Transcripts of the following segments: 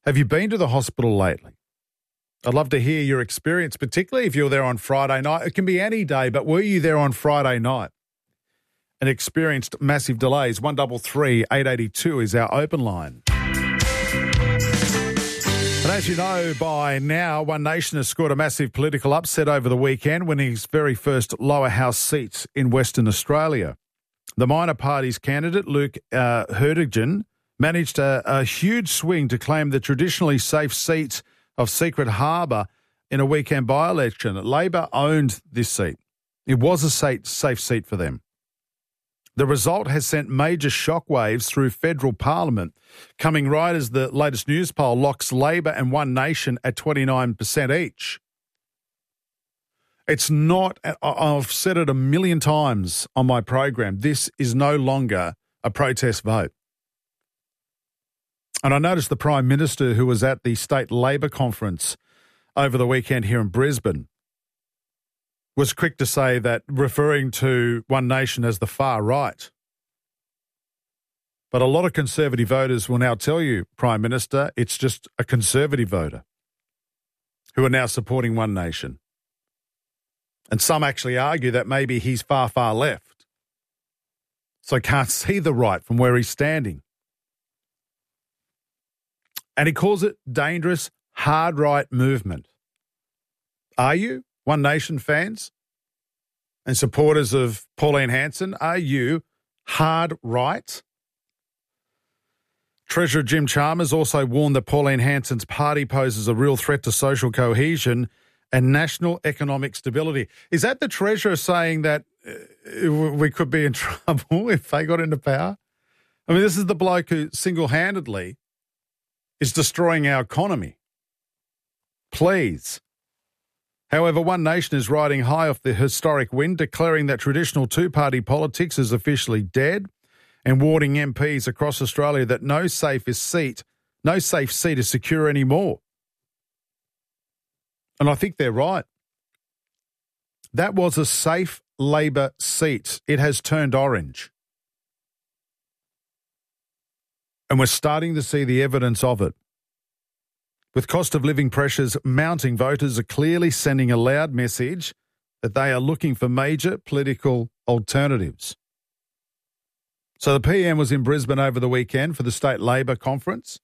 Have you been to the hospital lately? I'd love to hear your experience, particularly if you're there on Friday night. It can be any day, but were you there on Friday night and experienced massive delays? 133 882 is our open line. And as you know by now, One Nation has scored a massive political upset over the weekend, winning its very first lower house seats in Western Australia. The minor party's candidate, Luke Hertigan, managed a huge swing to claim the traditionally safe seat of Secret Harbour in a weekend by-election. Labor owned this seat. It was a safe seat for them. The result has sent major shockwaves through federal parliament, coming right as the latest news poll locks Labor and One Nation at 29% each. It's not, I've said it a million times on my program, this is no longer a protest vote. And I noticed the Prime Minister, who was at the State Labor Conference over the weekend here in Brisbane, was quick to say that, referring to One Nation as the far right. But a lot of Conservative voters will now tell you, Prime Minister, it's just a Conservative voter who are now supporting One Nation. And some actually argue that maybe he's far, far left, so can't see the right from where he's standing. And he calls it dangerous, hard right movement. Are you One Nation fans and supporters of Pauline Hanson? Are you hard right? Treasurer Jim Chalmers also warned that Pauline Hanson's party poses a real threat to social cohesion and national economic stability. Is that the Treasurer saying that we could be in trouble if they got into power? I mean, this is the bloke who single-handedly is destroying our economy. Please. However, One Nation is riding high off the historic win, declaring that traditional two-party politics is officially dead and warning MPs across Australia that no safe seat is secure anymore. And I think they're right. That was a safe Labor seat. It has turned orange. And we're starting to see the evidence of it. With cost of living pressures mounting, voters are clearly sending a loud message that they are looking for major political alternatives. So the PM was in Brisbane over the weekend for the State Labor Conference.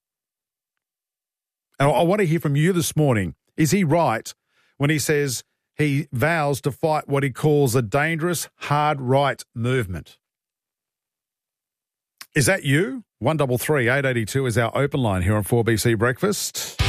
And I want to hear from you this morning. Is he right when he says he vows to fight what he calls a dangerous, hard right movement? Is that you? 133 882 is our open line here on 4BC Breakfast.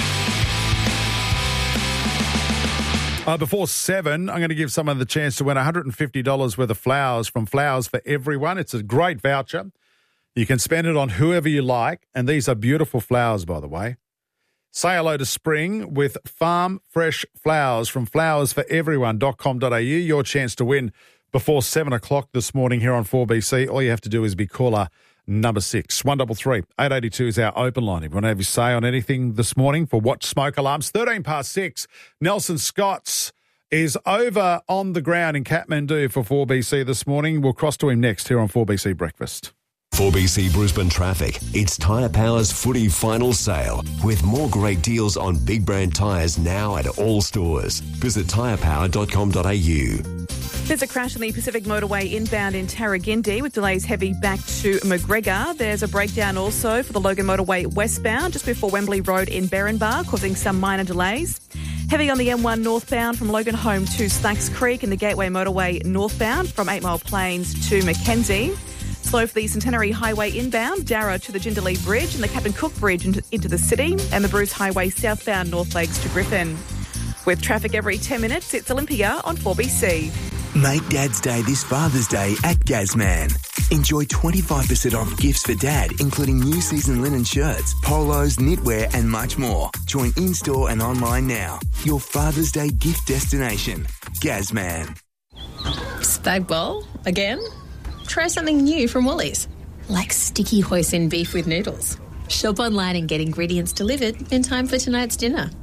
Before 7, I'm going to give someone the chance to win $150 worth of flowers from Flowers for Everyone. It's a great voucher. You can spend it on whoever you like, and these are beautiful flowers, by the way. Say hello to spring with farm fresh flowers from flowersforeveryone.com.au. Your chance to win before 7 o'clock this morning here on 4BC. All you have to do is be caller number 6. 133 882 is our open line. If you want to have your say on anything this morning for Watch Smoke Alarms. 13 past 6. Nelson Scotts is over on the ground in Kathmandu for 4BC this morning. We'll cross to him next here on 4BC Breakfast. 4BC Brisbane Traffic. It's Tyre Power's footy final sale with more great deals on big brand tyres now at all stores. Visit tyrepower.com.au. There's a crash on the Pacific Motorway inbound in Tarragindi with delays heavy back to McGregor. There's a breakdown also for the Logan Motorway westbound just before Wembley Road in Berrinbar, causing some minor delays. Heavy on the M1 northbound from Logan Home to Slacks Creek and the Gateway Motorway northbound from 8 Mile Plains to Mackenzie. Slow for the Centenary Highway inbound, Darra to the Jindalee Bridge and the Captain Cook Bridge into the city, and the Bruce Highway southbound North Lakes to Griffin. With traffic every 10 minutes, it's Olympia on 4BC. Make Dad's Day this Father's Day at Gazman. Enjoy 25% off gifts for Dad, including new season linen shirts, polos, knitwear and much more. Join in-store and online now. Your Father's Day gift destination. Gazman. Spag bowl? Again? Try something new from Woolies, like sticky hoisin beef with noodles. Shop online and get ingredients delivered in time for tonight's dinner.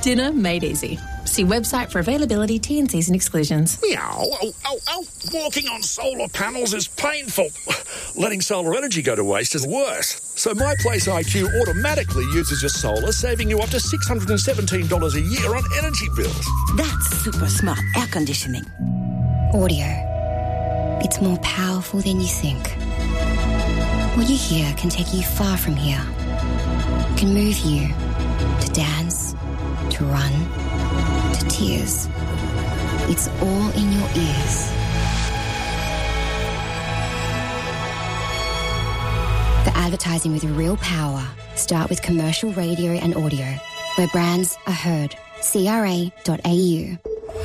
Dinner made easy. See website for availability, T&Cs and exclusions. Meow. Oh. Walking on solar panels is painful. Letting solar energy go to waste is worse. So My Place IQ automatically uses your solar, saving you up to $617 a year on energy bills. That's super smart air conditioning. Audio. It's more powerful than you think. What you hear can take you far from here. Can move you to dance, to run, to tears. It's all in your ears. The advertising with real power. Start with commercial radio and audio, where brands are heard. CRA.au.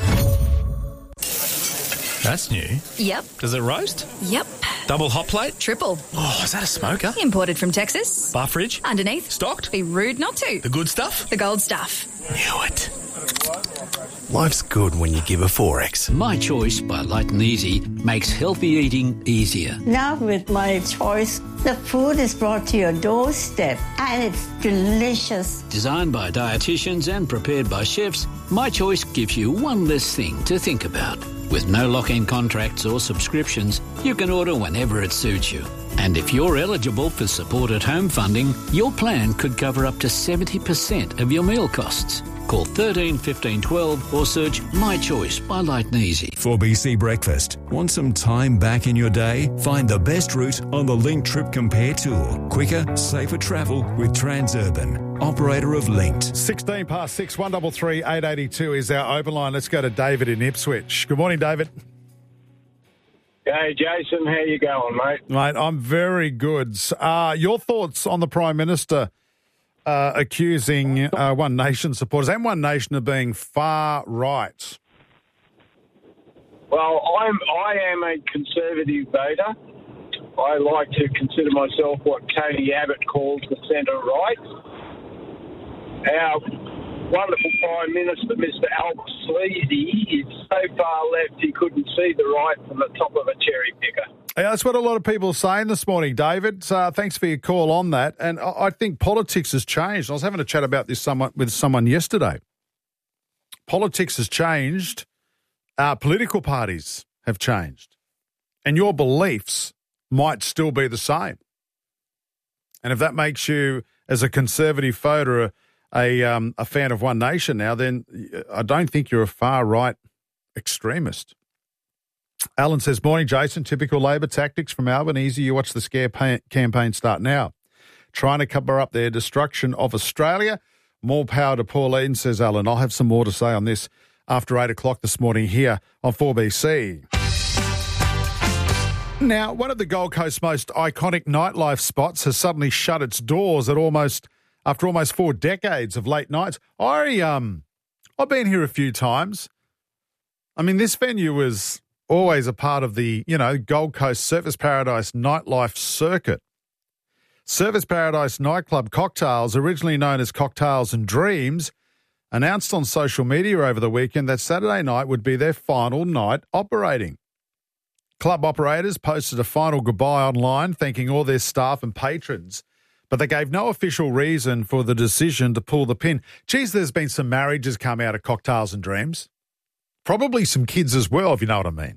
That's new. Yep. Does it roast? Yep. Double hot plate? Triple. Oh, is that a smoker? Imported from Texas. Bar fridge? Underneath. Stocked? Be rude not to. The good stuff? The gold stuff. Knew it. Life's good when you give a 4X. My Choice by Light and Easy makes healthy eating easier. Now with My Choice, the food is brought to your doorstep and it's delicious. Designed by dietitians and prepared by chefs, My Choice gives you one less thing to think about. With no lock-in contracts or subscriptions, you can order whenever it suits you. And if you're eligible for support at home funding, your plan could cover up to 70% of your meal costs. Call 13 15 12 or search My Choice by Light and Easy. 4BC Breakfast. Want some time back in your day? Find the best route on the Link Trip Compare Tour. Quicker, safer travel with Transurban, operator of Linked. 16 past 6, 133 882 is our open line. Let's go to David in Ipswich. Good morning, David. Hey, Jason, how you going, mate? Mate, I'm very good. Your thoughts on the Prime Minister accusing One Nation supporters and One Nation of being far right? Well, I am a conservative voter. I like to consider myself what Tony Abbott calls the centre-right. Our wonderful Prime Minister, Mr. Al-Sleazy, is so far left he couldn't see the right from the top of a cherry picker. Yeah, that's what a lot of people are saying this morning, David. Thanks for your call on that. And I think politics has changed. I was having a chat about this with someone yesterday. Politics has changed. Political parties have changed. And your beliefs might still be the same. And if that makes you, as a conservative voter, a fan of One Nation now, then I don't think you're a far-right extremist. Alan says, morning, Jason. Typical Labor tactics from Albanese. You watch the scare campaign start now. Trying to cover up their destruction of Australia. More power to Pauline, says Alan. I'll have some more to say on this after 8 o'clock this morning here on 4BC. Now, one of the Gold Coast's most iconic nightlife spots has suddenly shut its doors after almost 4 decades of late nights. I've been here a few times. I mean, this venue was always a part of the, Gold Coast Surfers Paradise nightlife circuit. Surfers Paradise nightclub Cocktails, originally known as Cocktails and Dreams, announced on social media over the weekend that Saturday night would be their final night operating. Club operators posted a final goodbye online, thanking all their staff and patrons, but they gave no official reason for the decision to pull the pin. Geez, there's been some marriages come out of Cocktails and Dreams. Probably some kids as well, if you know what I mean.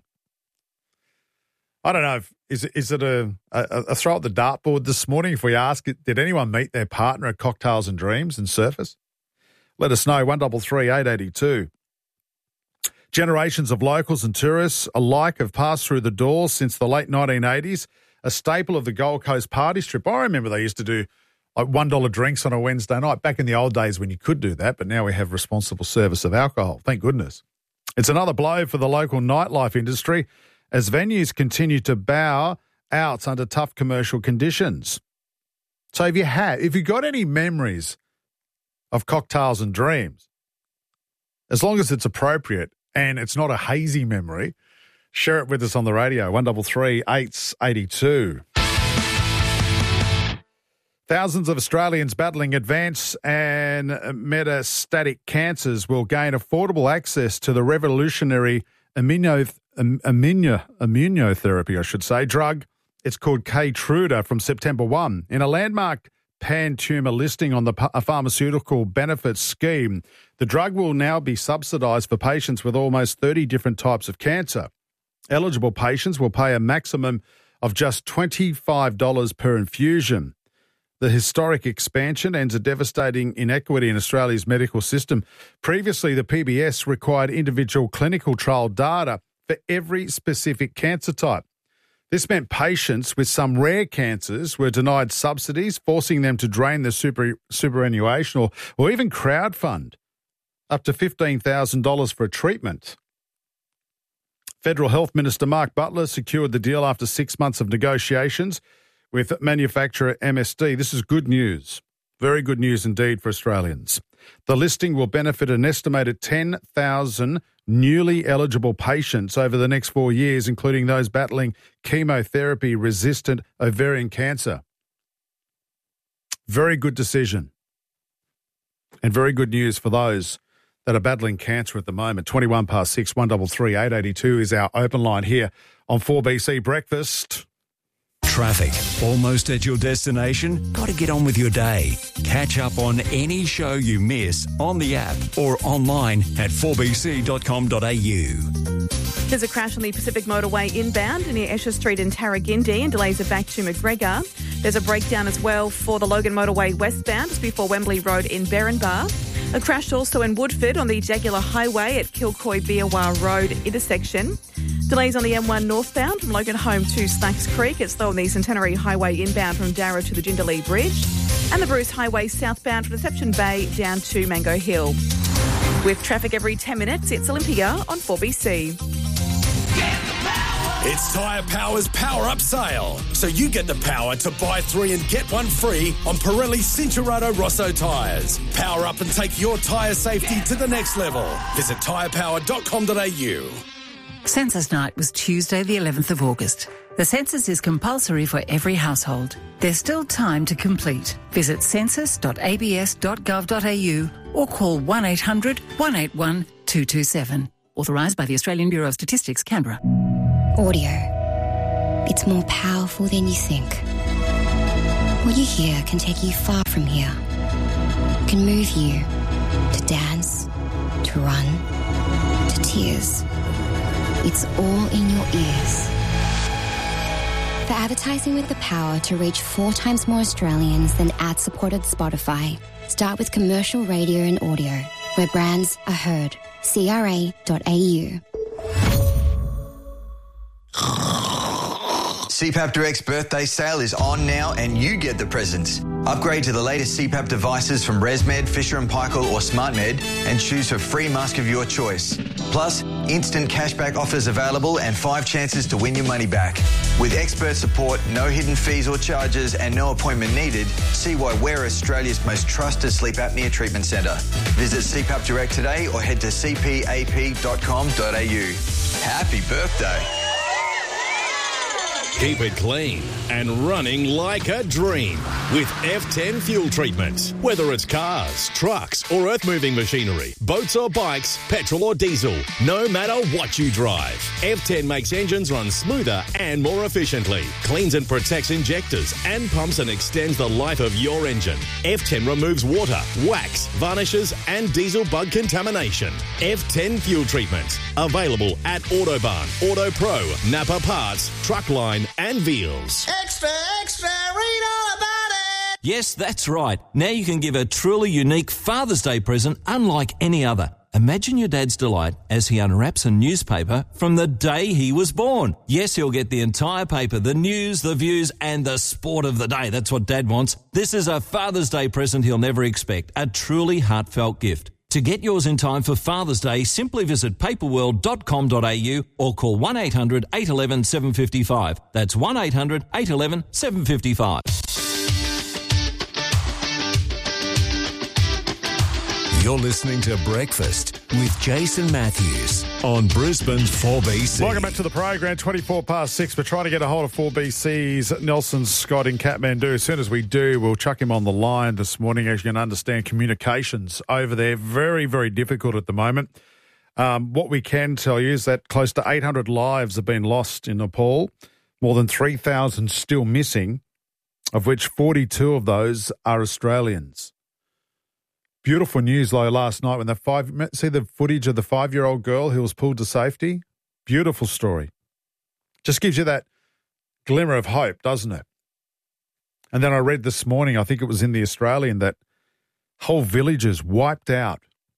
I don't know. Is it a throw at the dartboard this morning if we ask, did anyone meet their partner at Cocktails and Dreams and Surfers? Let us know, 133 882. Generations of locals and tourists alike have passed through the doors since the late 1980s, a staple of the Gold Coast party strip. I remember they used to do like $1 drinks on a Wednesday night back in the old days when you could do that, but now we have responsible service of alcohol. Thank goodness. It's another blow for the local nightlife industry as venues continue to bow out under tough commercial conditions. So if you got any memories of Cocktails and Dreams, as long as it's appropriate and it's not a hazy memory, share it with us on the radio, 133 882. Thousands of Australians battling advanced and metastatic cancers will gain affordable access to the revolutionary immunotherapy, drug. It's called Keytruda from September 1 in a landmark pan-tumour listing on the pharmaceutical benefits scheme. The drug will now be subsidised for patients with almost 30 different types of cancer. Eligible patients will pay a maximum of just $25 per infusion. The historic expansion ends a devastating inequity in Australia's medical system. Previously, the PBS required individual clinical trial data for every specific cancer type. This meant patients with some rare cancers were denied subsidies, forcing them to drain their superannuation or even crowdfund up to $15,000 for a treatment. Federal Health Minister Mark Butler secured the deal after 6 months of negotiations with manufacturer MSD. This is good news. Very good news indeed for Australians. The listing will benefit an estimated 10,000 newly eligible patients over the next 4 years, including those battling chemotherapy-resistant ovarian cancer. Very good decision. And very good news for those that are battling cancer at the moment. 21 past 6, 133 882 is our open line here on 4BC Breakfast. Traffic. Almost at your destination? Got to get on with your day. Catch up on any show you miss on the app or online at 4bc.com.au. There's a crash on the Pacific Motorway inbound near Esher Street in Tarragindi and delays are back to McGregor. There's a breakdown as well for the Logan Motorway westbound just before Wembley Road in Berrinbar. A crash also in Woodford on the Jagular Highway at Kilcoy-Biawar Road intersection. Delays on the M1 northbound from Logan Home to Slacks Creek. It's slow on the Centenary Highway inbound from Darra to the Jindalee Bridge. And the Bruce Highway southbound from Deception Bay down to Mango Hill. With traffic every 10 minutes, it's Olympia on 4BC. It's Tyre Power's Power Up Sale. So you get the power to buy 3 and get 1 free on Pirelli Cincherato Rosso tyres. Power up and take your tyre safety to the next level. Visit tyrepower.com.au. Census Night was Tuesday the 11th of August. The census is compulsory for every household. There's still time to complete. Visit census.abs.gov.au or call 1800 181 227. Authorised by the Australian Bureau of Statistics, Canberra. Audio. It's more powerful than you think. What you hear can take you far from here. Can move you to dance, to run, to tears. It's all in your ears. For advertising with the power to reach 4 times more Australians than ad-supported Spotify, start with commercial radio and audio, where brands are heard. CRA.au. CPAP Direct's birthday sale is on now and you get the presents. Upgrade to the latest CPAP devices from ResMed, Fisher & Paykel or SmartMed and choose a free mask of your choice. Plus, instant cashback offers available and 5 chances to win your money back. With expert support, no hidden fees or charges and no appointment needed, see why we're Australia's most trusted sleep apnea treatment centre. Visit CPAP Direct today or head to cpap.com.au. Happy birthday. Keep it clean and running like a dream with F10 fuel treatment. Whether it's cars, trucks or earth-moving machinery, boats or bikes, petrol or diesel, no matter what you drive, F10 makes engines run smoother and more efficiently, cleans and protects injectors and pumps and extends the life of your engine. F10 removes water, wax, varnishes and diesel bug contamination. F10 fuel treatment. Available at Autobarn, Auto Pro, Napa Parts, Truckline and Veals. Extra, extra, read all about it! Yes, that's right. Now you can give a truly unique Father's Day present unlike any other. Imagine your dad's delight as he unwraps a newspaper from the day he was born. Yes, he'll get the entire paper, the news, the views, and the sport of the day. That's what Dad wants. This is a Father's Day present he'll never expect. A truly heartfelt gift. To get yours in time for Father's Day, simply visit paperworld.com.au or call 1800 811 755. That's 1800 811 755. You're listening to Breakfast with Jason Matthews on Brisbane's 4BC. Welcome back to the program, 24 past 6. We're trying to get a hold of 4BC's Nelson Scott in Kathmandu. As soon as we do, we'll chuck him on the line this morning. As you can understand, communications over there, very, very difficult at the moment. What we can tell you is that close to 800 lives have been lost in Nepal, more than 3,000 still missing. of which 42 of those are Australians. Beautiful news, though, last night when see the footage of the 5-year-old girl who was pulled to safety? Beautiful story. Just gives you that glimmer of hope, doesn't it? And then I read this morning, I think it was in The Australian, that whole villages wiped out,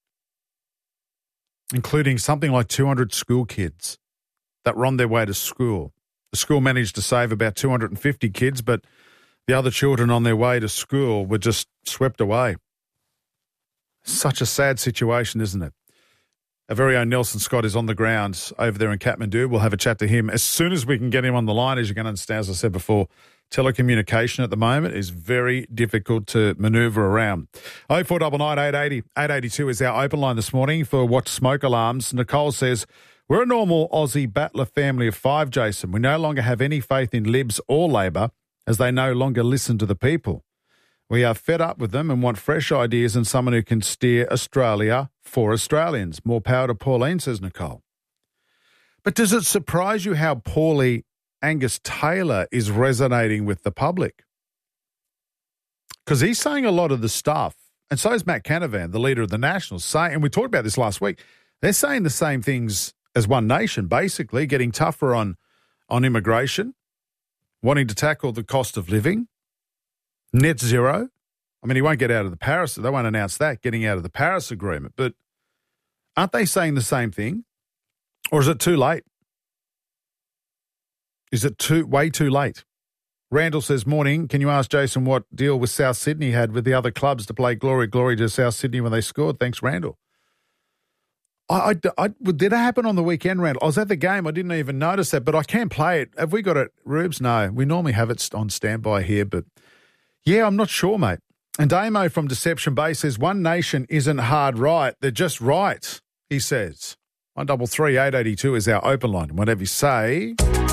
including something like 200 school kids that were on their way to school. The school managed to save about 250 kids, but the other children on their way to school were just swept away. Such a sad situation, isn't it? Our very own Nelson Scott is on the ground over there in Kathmandu. We'll have a chat to him as soon as we can get him on the line. As you can understand, as I said before, telecommunication at the moment is very difficult to manoeuvre around. 0499 880 882 is our open line this morning for Watch Smoke Alarms. Nicole says, we're a normal Aussie battler family of 5, Jason. We no longer have any faith in Libs or Labor as they no longer listen to the people. We are fed up with them and want fresh ideas and someone who can steer Australia for Australians. More power to Pauline, says Nicole. But does it surprise you how poorly Angus Taylor is resonating with the public? Because he's saying a lot of the stuff, and so is Matt Canavan, the leader of the Nationals, and we talked about this last week, they're saying the same things as One Nation, basically, getting tougher on immigration, wanting to tackle the cost of living, net zero. I mean, he won't get out of the Paris, they won't announce that, getting out of the Paris Agreement. But aren't they saying the same thing? Or is it too late? Is it way too late? Randall says, morning, can you ask Jason what deal with South Sydney had with the other clubs to play Glory, Glory to South Sydney when they scored? Thanks, Randall. Did it happen on the weekend, Randall? I was at the game. I didn't even notice that, but I can play it. Have we got it, Rubes? No, we normally have it on standby here, but yeah, I'm not sure, mate. And Damo from Deception Bay says, One Nation isn't hard right. They're just right, he says. 133 882 is our open line. Whatever you say.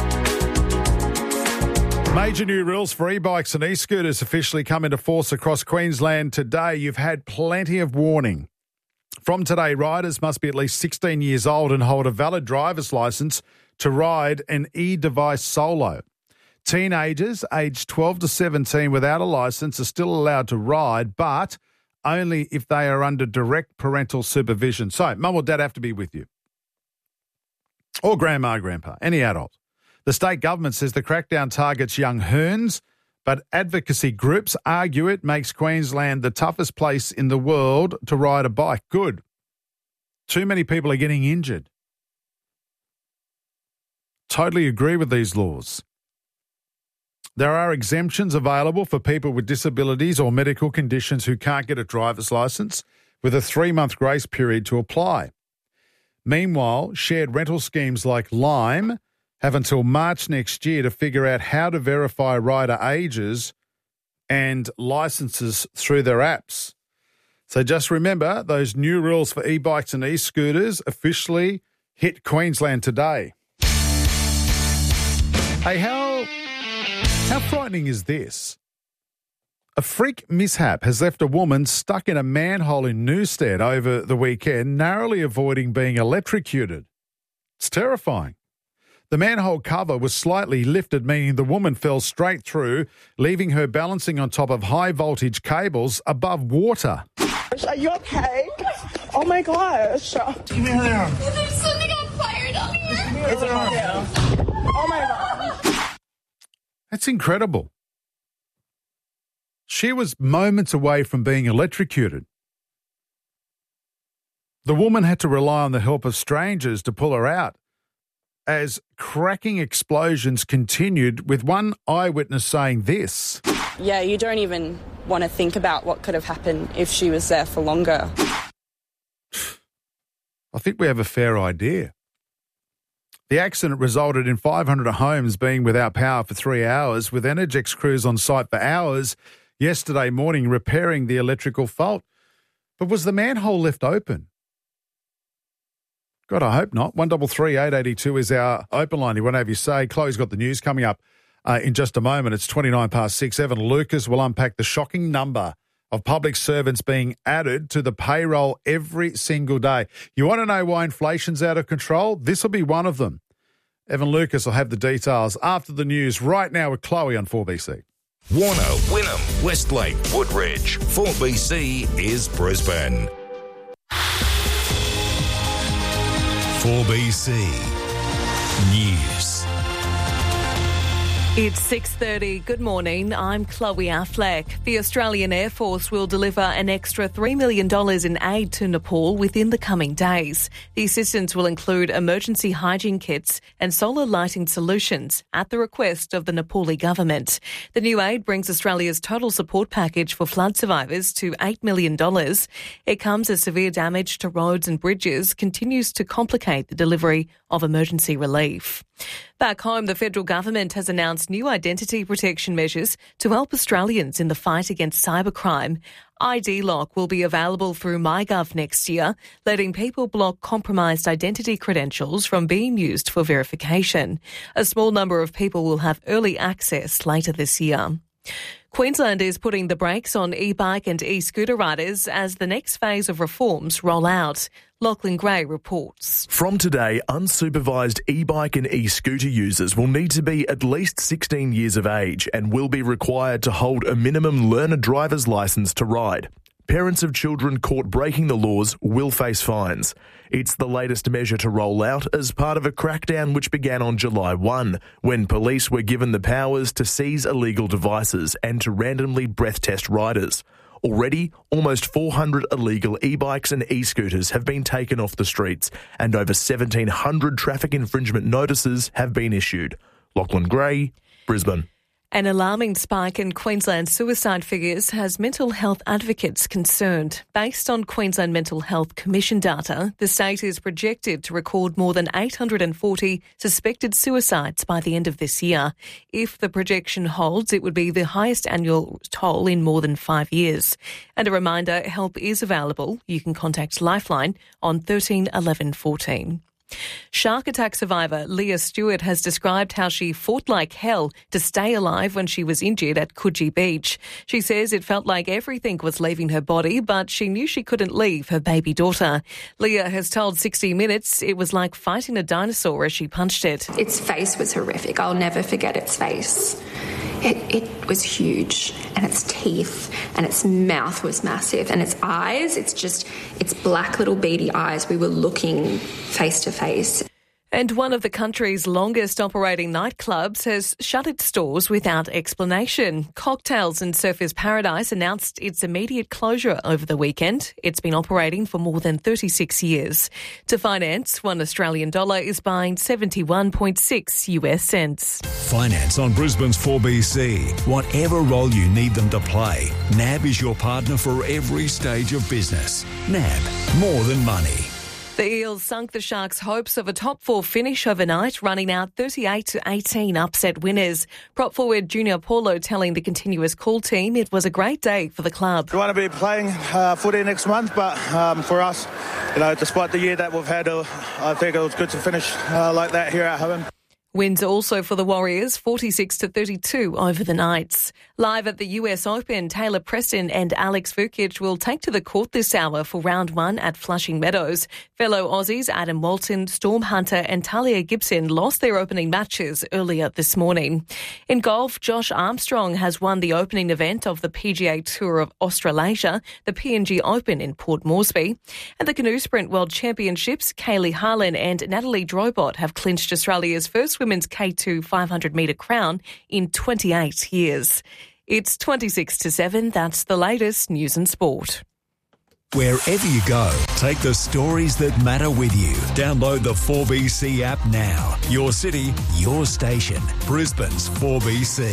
Major new rules for e-bikes and e-scooters officially come into force across Queensland today. You've had plenty of warning. From today, riders must be at least 16 years old and hold a valid driver's licence to ride an e-device solo. Teenagers aged 12 to 17 without a licence are still allowed to ride, but only if they are under direct parental supervision. So, mum or dad have to be with you. Or grandma, grandpa, any adult. The state government says the crackdown targets young Herns, but advocacy groups argue it makes Queensland the toughest place in the world to ride a bike. Good. Too many people are getting injured. Totally agree with these laws. There are exemptions available for people with disabilities or medical conditions who can't get a driver's licence, with a 3-month grace period to apply. Meanwhile, shared rental schemes like Lime have until March next year to figure out how to verify rider ages and licences through their apps. So just remember, those new rules for e-bikes and e-scooters officially hit Queensland today. Hey, how frightening is this? A freak mishap has left a woman stuck in a manhole in Newstead over the weekend, narrowly avoiding being electrocuted. It's terrifying. The manhole cover was slightly lifted, meaning the woman fell straight through, leaving her balancing on top of high-voltage cables above water. Are you okay? Oh, my gosh. Give me her arm. There's something on fire down here. Is it on here? Oh, my God. That's incredible. She was moments away from being electrocuted. The woman had to rely on the help of strangers to pull her out, as cracking explosions continued, with one eyewitness saying this. Yeah, you don't even want to think about what could have happened if she was there for longer. I think we have a fair idea. The accident resulted in 500 homes being without power for 3 hours, with Energex crews on site for hours yesterday morning repairing the electrical fault. But was the manhole left open? God, I hope not. 133 882 is our open line. You won't have you say. Chloe's got the news coming up in just a moment. It's 6:29. Evan Lucas will unpack the shocking number of public servants being added to the payroll every single day. You want to know why inflation's out of control? This will be one of them. Evan Lucas will have the details after the news right now with Chloe on 4BC. Warner, Wynnum, Westlake, Woodridge. 4BC is Brisbane. 4BC News. It's 6:30. Good morning. I'm Chloe Affleck. The Australian Air Force will deliver an extra $3 million in aid to Nepal within the coming days. The assistance will include emergency hygiene kits and solar lighting solutions at the request of the Nepali government. The new aid brings Australia's total support package for flood survivors to $8 million. It comes as severe damage to roads and bridges continues to complicate the delivery of emergency relief. Back home, the federal government has announced new identity protection measures to help Australians in the fight against cybercrime. ID Lock will be available through MyGov next year, letting people block compromised identity credentials from being used for verification. A small number of people will have early access later this year. Queensland is putting the brakes on e-bike and e-scooter riders as the next phase of reforms roll out. Lachlan Gray reports. From today, unsupervised e-bike and e-scooter users will need to be at least 16 years of age and will be required to hold a minimum learner driver's licence to ride. Parents of children caught breaking the laws will face fines. It's the latest measure to roll out as part of a crackdown which began on July 1, when police were given the powers to seize illegal devices and to randomly breath test riders. Already, almost 400 illegal e-bikes and e-scooters have been taken off the streets and over 1,700 traffic infringement notices have been issued. Lachlan Gray, Brisbane. An alarming spike in Queensland suicide figures has mental health advocates concerned. Based on Queensland Mental Health Commission data, the state is projected to record more than 840 suspected suicides by the end of this year. If the projection holds, it would be the highest annual toll in more than 5 years. And a reminder, help is available. You can contact Lifeline on 13 11 14. Shark attack survivor Leah Stewart has described how she fought like hell to stay alive when she was injured at Coogee Beach. She says it felt like everything was leaving her body, but she knew she couldn't leave her baby daughter. Leah has told 60 Minutes it was like fighting a dinosaur as she punched it. Its face was horrific. I'll never forget its face. It was huge, and its teeth and its mouth was massive, and its eyes, its black little beady eyes. We were looking face to face. And one of the country's longest operating nightclubs has shut its doors without explanation. Cocktails and Surfers Paradise announced its immediate closure over the weekend. It's been operating for more than 36 years. To finance, $1 Australian is buying 71.6 US cents. Finance on Brisbane's 4BC. Whatever role you need them to play, NAB is your partner for every stage of business. NAB, more than money. The Eels sunk the Sharks' hopes of a top four finish overnight, running out 38-18 upset winners. Prop forward Junior Paulo telling the Continuous Call team it was a great day for the club. We want to be playing footy next month, but for us, despite the year that we've had, I think it was good to finish like that here at home. Wins also for the Warriors, 46-32 over the Knights. Live at the US Open, Taylor Preston and Alex Vukic will take to the court this hour for round one at Flushing Meadows. Fellow Aussies Adam Walton, Storm Hunter and Talia Gibson lost their opening matches earlier this morning. In golf, Josh Armstrong has won the opening event of the PGA Tour of Australasia, the PNG Open in Port Moresby. And the Canoe Sprint World Championships, Kaylee Harlan and Natalie Drobot have clinched Australia's first women's K2 500-metre crown in 28 years. It's 26-7. That's the latest news and sport. Wherever you go, take the stories that matter with you. Download the 4BC app now. Your city, your station. Brisbane's 4BC.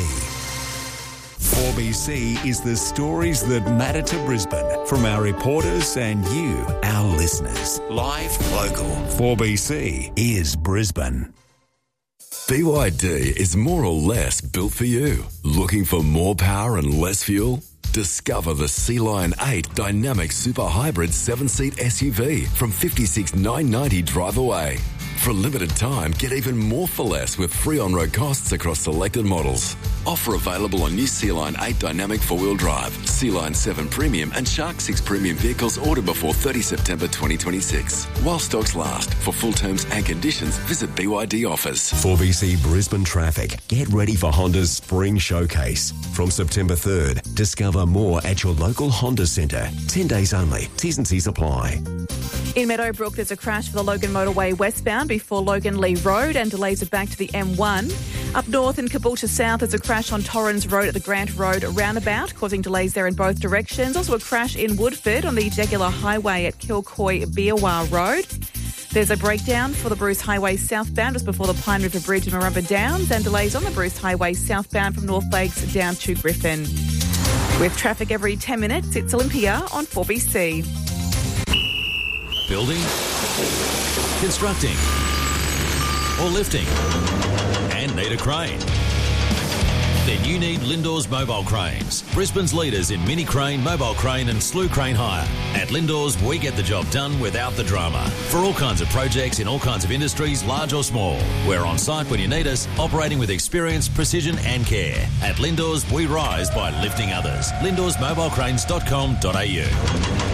4BC is the stories that matter to Brisbane from our reporters and you, our listeners. Live, local. 4BC is Brisbane. BYD is more or less built for you. Looking for more power and less fuel? Discover the Sea-Lion 8 Dynamic Super Hybrid 7-seat SUV from $56,990 drive away. For a limited time, get even more for less with free on-road costs across selected models. Offer available on new Sea-Line 8 Dynamic 4-wheel drive, Sea-Line 7 Premium and Shark 6 Premium vehicles ordered before 30 September 2026. While stocks last. For full terms and conditions, visit BYD offers. 4BC Brisbane Traffic. Get ready for Honda's Spring Showcase. From September 3rd, discover more at your local Honda Centre. 10 days only. T's and C's apply. In Meadowbrook, there's a crash for the Logan Motorway westbound before Logan Lee Road, and delays are back to the M1. Up north in Caboolture South, there's a crash on Torrens Road at the Grant Road roundabout, causing delays there in both directions. Also a crash in Woodford on the Jagular Highway at Kilcoy-Biawar Road. There's a breakdown for the Bruce Highway southbound just before the Pine River Bridge in Marumba Downs, and delays on the Bruce Highway southbound from North Lakes down to Griffin. With traffic every 10 minutes, it's Olympia on 4BC. Building, constructing, or lifting, and need a crane? Then you need Lindor's Mobile Cranes, Brisbane's leaders in mini crane, mobile crane and slew crane hire. At Lindor's, we get the job done without the drama. For all kinds of projects in all kinds of industries, large or small. We're on site when you need us, operating with experience, precision and care. At Lindor's, we rise by lifting others. LindorsMobilecranes.com.au.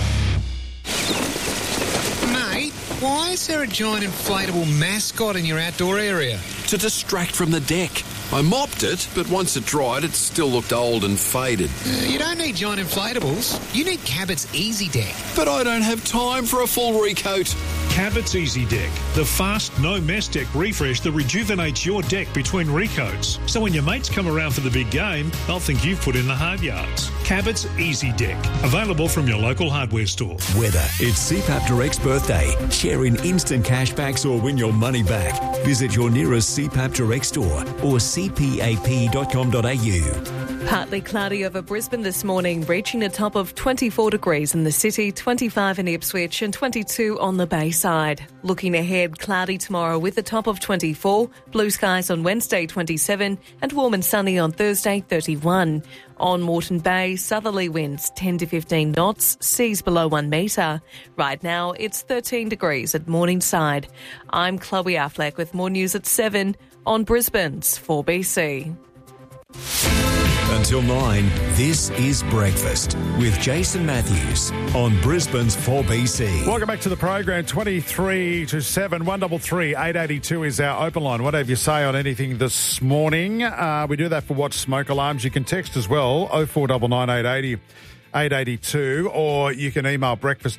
Why is there a giant inflatable mascot in your outdoor area? To distract from the deck. I mopped it, but once it dried, it still looked old and faded. You don't need giant inflatables. You need Cabot's Easy Deck. But I don't have time for a full recoat. Cabot's Easy Deck, the fast, no-mess deck refresh that rejuvenates your deck between recoats. So when your mates come around for the big game, they'll think you've put in the hard yards. Cabot's Easy Deck, available from your local hardware store. Whether it's CPAP Direct's birthday, share in instant cashbacks or win your money back, visit your nearest CPAP Direct store or cpap.com.au. Partly cloudy over Brisbane this morning, reaching a top of 24 degrees in the city, 25 in Ipswich and 22 on the Bayside. Looking ahead, cloudy tomorrow with a top of 24, blue skies on Wednesday 27 and warm and sunny on Thursday 31. On Moreton Bay, southerly winds 10 to 15 knots, seas below 1 metre. Right now it's 13 degrees at Morningside. I'm Chloe Affleck with more news at 7 on Brisbane's 4BC. Until 9, this is Breakfast with Jason Matthews on Brisbane's 4BC. Welcome back to the program. 23 to 7, 133 882 is our open line. What have you say on anything this morning? We do that for Watch Smoke Alarms. You can text as well, 0499 880 882, or you can email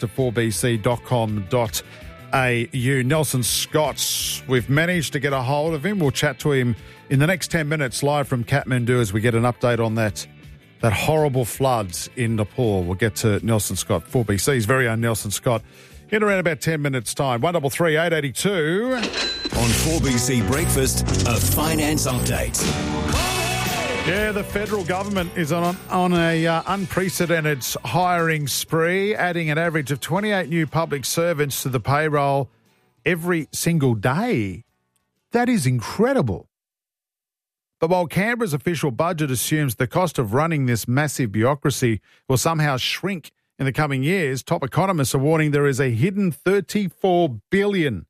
breakfast@4bc.com.au. Nelson Scott, we've managed to get a hold of him. We'll chat to him in the next 10 minutes live from Kathmandu as we get an update on that horrible floods in Nepal. We'll get to Nelson Scott, 4BC's very own Nelson Scott, in around about 10 minutes' time. 133 882. On 4BC Breakfast, a finance update. Yeah, the federal government is on a unprecedented hiring spree, adding an average of 28 new public servants to the payroll every single day. That is incredible. But while Canberra's official budget assumes the cost of running this massive bureaucracy will somehow shrink in the coming years, top economists are warning there is a hidden $34 billion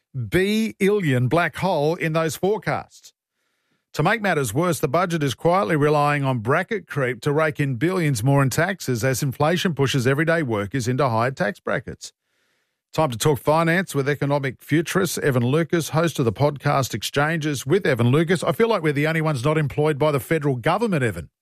black hole in those forecasts. To make matters worse, the budget is quietly relying on bracket creep to rake in billions more in taxes as inflation pushes everyday workers into higher tax brackets. Time to talk finance with economic futurist Evan Lucas, host of the podcast Exchanges with Evan Lucas. I feel like we're the only ones not employed by the federal government, Evan.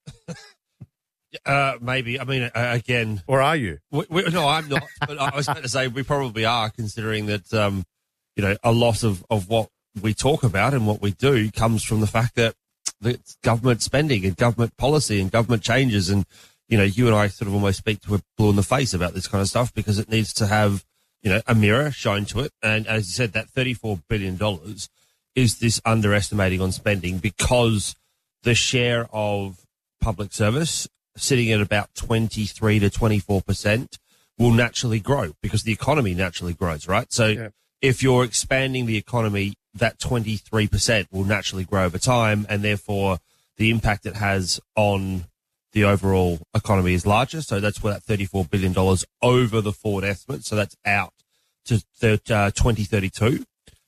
Maybe. I mean, again... Or are you? No, I'm not. But I was about to say we probably are, considering that, a lot of what we talk about and what we do comes from the fact that it's government spending and government policy and government changes. And, you and I sort of almost speak to a blue in the face about this kind of stuff because it needs to have, a mirror shown to it. And as you said, that $34 billion is this underestimating on spending because the share of public service sitting at about 23 to 24% will naturally grow because the economy naturally grows, right? So if you're expanding the economy, that 23% will naturally grow over time, and therefore the impact it has on the overall economy is larger. So that's where that $34 billion over the forward estimate. So that's out to 2032.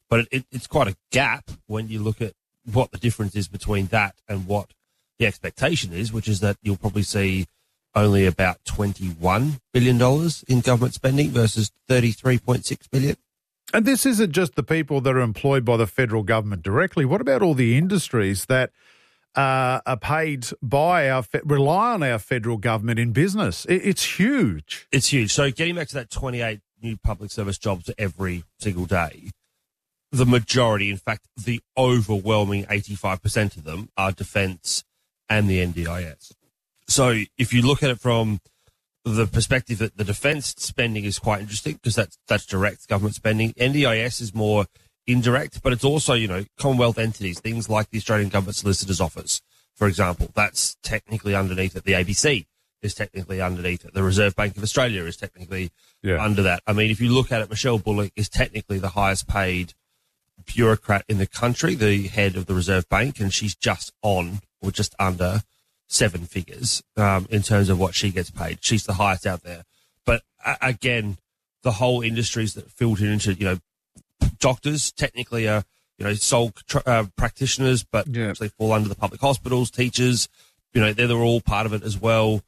But it's quite a gap when you look at what the difference is between that and what the expectation is, which is that you'll probably see only about $21 billion in government spending versus $33.6 billion. And this isn't just the people that are employed by the federal government directly. What about all the industries that are paid by rely on our federal government in business? It's huge. It's huge. So getting back to that 28 new public service jobs every single day, the majority, in fact, the overwhelming 85% of them are defence and the NDIS. So if you look at it from the perspective that the defence spending is quite interesting because that's direct government spending. NDIS is more indirect, but it's also, Commonwealth entities, things like the Australian Government Solicitor's Office, for example. That's technically underneath it. The ABC is technically underneath it. The Reserve Bank of Australia is technically under that. I mean, if you look at it, Michelle Bullock is technically the highest paid bureaucrat in the country, the head of the Reserve Bank, and she's just on or just under 7 figures in terms of what she gets paid. She's the highest out there. But again, the whole industries that filter into, doctors technically are, sole practitioners, but actually fall under the public hospitals, teachers, they're all part of it as well.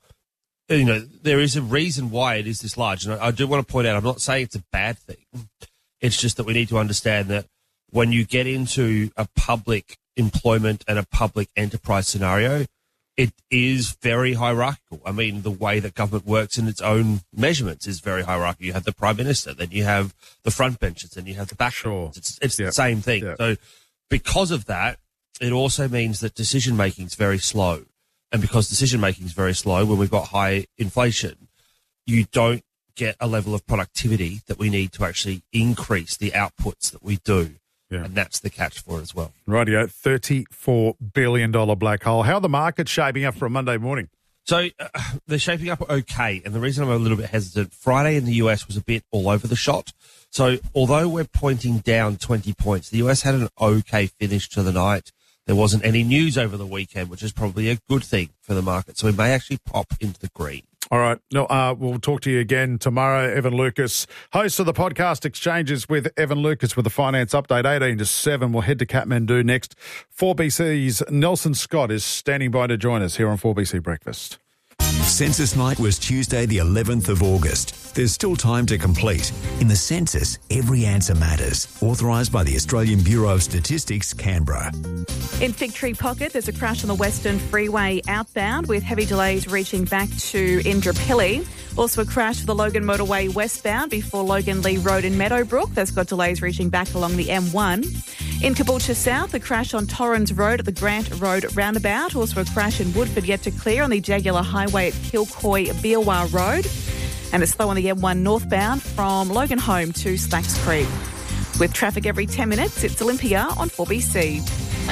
There is a reason why it is this large. And I do want to point out, I'm not saying it's a bad thing. It's just that we need to understand that when you get into a public employment and a public enterprise scenario, it is very hierarchical. I mean, the way that government works in its own measurements is very hierarchical. You have the Prime Minister, then you have the front benches, then you have the back benches. It's the same thing. Yep. So because of that, it also means that decision-making is very slow. And because decision-making is very slow, when we've got high inflation, you don't get a level of productivity that we need to actually increase the outputs that we do. Yeah. And that's the catch for it as well. Rightio, $34 billion black hole. How are the markets shaping up for a Monday morning? So they're shaping up okay. And the reason I'm a little bit hesitant, Friday in the US was a bit all over the shot. So although we're pointing down 20 points, the US had an okay finish to the night. There wasn't any news over the weekend, which is probably a good thing for the market. So we may actually pop into the green. All right. No, we'll talk to you again tomorrow. Evan Lucas, host of the podcast Exchanges with Evan Lucas with the Finance Update, 18 to 7. We'll head to Kathmandu next. 4BC's Nelson Scott is standing by to join us here on 4BC Breakfast. Census night was Tuesday, the 11th of August. There's still time to complete. In the census, every answer matters. Authorised by the Australian Bureau of Statistics, Canberra. In Fig Tree Pocket, there's a crash on the Western Freeway outbound with heavy delays reaching back to Indooroopilly. Also a crash for the Logan Motorway westbound before Logan Lee Road in Meadowbrook. That's got delays reaching back along the M1. In Caboolture South, a crash on Torrens Road at the Grant Road roundabout. Also a crash in Woodford yet to clear on the Jagular Highway at Kilcoy-Beerwah Road. And it's slow on the M1 northbound from Logan Home to Slacks Creek. With traffic every 10 minutes, it's Olympia on 4BC.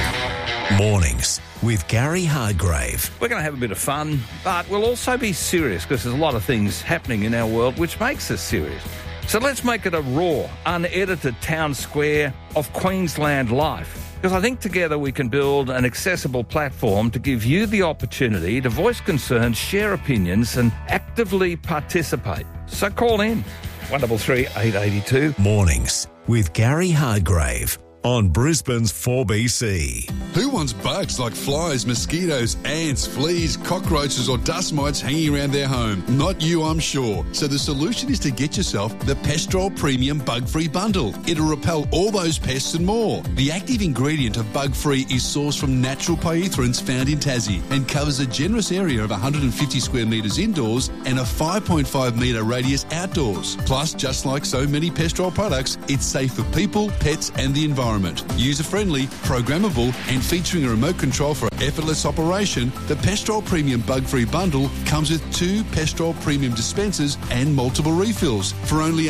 Mornings with Gary Hardgrave. We're going to have a bit of fun, but we'll also be serious because there's a lot of things happening in our world which makes us serious. So let's make it a raw, unedited town square of Queensland life. Because I think together we can build an accessible platform to give you the opportunity to voice concerns, share opinions and actively participate. So call in 133 882. Mornings with Gary Hardgrave on Brisbane's 4BC. Who wants bugs like flies, mosquitoes, ants, fleas, cockroaches or dust mites hanging around their home? Not you, I'm sure. So the solution is to get yourself the Pestrol Premium Bug-Free Bundle. It'll repel all those pests and more. The active ingredient of Bug-Free is sourced from natural pyrethroids found in Tassie and covers a generous area of 150 square metres indoors and a 5.5 metre radius outdoors. Plus, just like so many Pestrol products, it's safe for people, pets and the environment. User-friendly, programmable and featuring a remote control for effortless operation, the Pestrol Premium Bug-Free Bundle comes with 2 Pestrol Premium dispensers and multiple refills for only